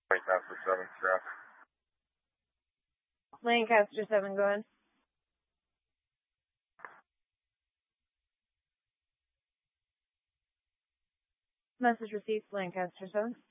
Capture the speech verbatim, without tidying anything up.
Lancaster seven, traffic. Lancaster seven, go ahead. Message received, Lancaster seven.